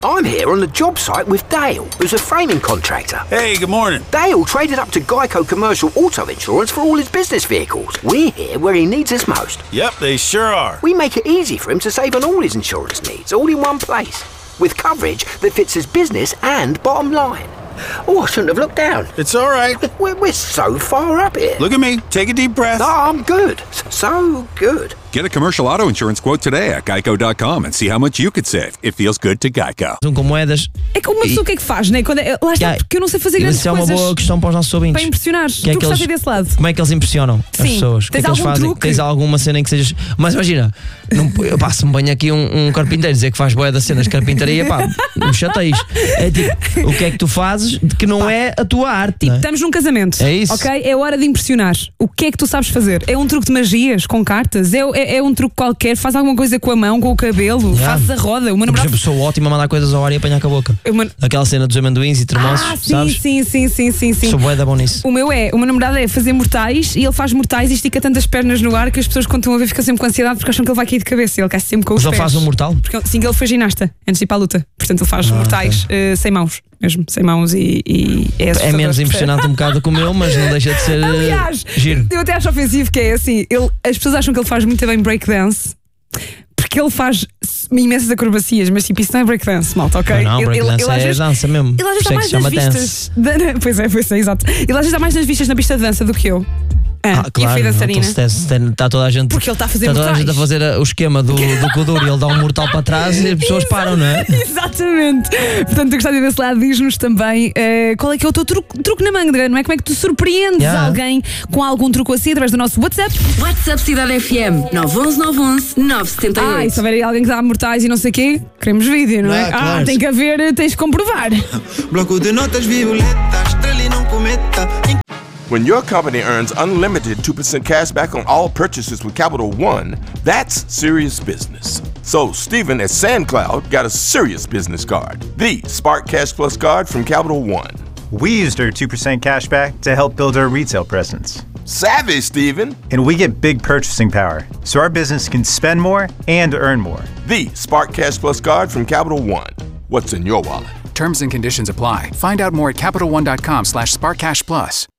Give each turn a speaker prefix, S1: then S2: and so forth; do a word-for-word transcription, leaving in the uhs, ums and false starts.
S1: I'm here on the job site with Dale, who's a framing contractor.
S2: Hey, good morning.
S1: Dale traded up to Geico Commercial Auto Insurance for all his business vehicles. We're here where he needs us most.
S2: Yep, they sure are.
S1: We make it easy for him to save on all his insurance needs, all in one place, with coverage that fits his business and bottom line. Oh, I shouldn't have looked down.
S2: It's all right.
S1: We're, we're so far up here.
S2: Look at me. Take a deep breath.
S1: Oh, I'm good. So good.
S3: Get a commercial auto insurance quote today at geico dot com and see how much you could save. It feels good to Geico.
S4: Com moedas.
S5: É que uma pessoa o que é que faz, né? Quando é, lá está,
S4: Yeah.
S5: porque eu não sei fazer grandes
S4: Isso é
S5: coisas.
S4: uma boa questão para os nossos ouvintes.
S5: Para impressionar.
S4: Que é
S5: tu
S4: que
S5: gostaste
S4: eles-
S5: desse lado?
S4: Como é que eles impressionam as
S5: Sim.
S4: pessoas? O que é
S5: Tens
S4: que eles
S5: algum
S4: fazem?
S5: truque?
S4: Tens alguma cena em que sejas. Mas imagina, não, eu passo me banho aqui um, um carpinteiro dizer que faz boia das cenas de carpintaria, pá, me chateis. É tipo, o que é que tu fazes que não é a tua arte?
S5: Tipo,
S4: não é?
S5: estamos num casamento.
S4: É isso.
S5: Ok? É hora de impressionar. O que é que tu sabes fazer? É um truque de magias com cartas? É, é, é um truque qualquer? Faz alguma coisa com a mão, com o cabelo?
S4: Yeah.
S5: Faz a roda? O meu
S4: Por
S5: namorado.
S4: exemplo, sou ótimo a mandar coisas ao ar e apanhar com a boca.
S5: O meu-
S4: Aquela cena dos amendoins e termoços,
S5: Ah, sim,
S4: sabes?
S5: sim, sim, sim, sim, sim.
S4: Sou bué da bom nisso.
S5: O meu é, o meu namorado é fazer mortais e ele faz mortais e estica tantas pernas no ar que as pessoas quando estão a ver ficam sempre com ansiedade porque acham que ele vai cair de cabeça e ele cai sempre com os
S4: Mas ele
S5: pés.
S4: faz um mortal?
S5: Porque, sim, ele foi ginasta antes de ir para a luta. Portanto, ele faz
S4: Ah,
S5: mortais eh, sem mãos, mesmo, sem mãos e, e é
S4: É
S5: assustador,
S4: menos
S5: percebe?
S4: impressionante um bocado que o meu, mas não deixa de ser eh,
S5: Aliás,
S4: giro.
S5: eu até acho ofensivo que é assim, ele, as pessoas acham que ele faz muito bem breakdance porque ele faz imensas acrobacias, mas tipo, isso não é breakdance, malta, ok?
S4: Não,
S5: ele,
S4: breakdance
S5: ele, ele, às
S4: é
S5: vezes-
S4: dança mesmo.
S5: Ele às vezes
S4: Por
S5: está
S4: isso é
S5: mais
S4: que
S5: nas
S4: se chama
S5: vistas da- Pois é, pois é, exato. Ele às vezes está mais nas vistas na pista de dança do que eu. Ah,
S4: Ah,
S5: e
S4: claro,
S5: eu fui dançarina.
S4: então, se tem- Está toda a gente.
S5: Porque ele está a fazer
S4: Está toda a
S5: mortais.
S4: gente a fazer a- o esquema do, do Kuduro e ele dá um mortal para trás e as pessoas param, não é?
S5: Exatamente. Portanto, tu gostaste desse lado, diz-nos também eh, qual é que é o teu truque, truque na manga, não é? Como é que tu surpreendes
S4: Yeah.
S5: alguém com algum truque assim através do nosso WhatsApp?
S6: WhatsApp Cidade F M nove um um nove um um nove sete
S5: Ah, e
S6: oito.
S5: se houver aí alguém que dá mortais e não sei o quê, queremos vídeo, não é?
S4: Ah,
S5: Ah,
S4: claro.
S5: tem que haver, tens que comprovar.
S7: Bloco de notas violetas, estrela e não cometa.
S8: When your company earns unlimited two percent cash back on all purchases with Capital One, that's serious business. So Stephen at SandCloud got a serious business card, the Spark Cash Plus card from Capital One.
S9: We used our two percent cash back to help build our retail presence.
S8: Savvy, Stephen.
S9: And we get big purchasing power, so our business can spend more and earn more.
S8: The Spark Cash Plus card from Capital One. What's in your wallet?
S10: Terms and conditions apply. Find out more at CapitalOne.com slash SparkCashPlus.